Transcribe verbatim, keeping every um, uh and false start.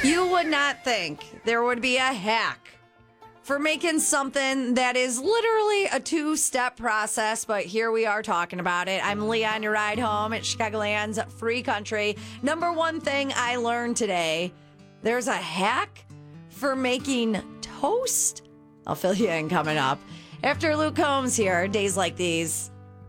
You would not think there would be a hack for making something that is literally a two-step process, but here we are talking about it. I'm Leah on your ride home at Chicagoland's Free Country. Number one thing I learned today, there's a hack for making toast. I'll fill you in coming up. After Luke Combs here, days like these.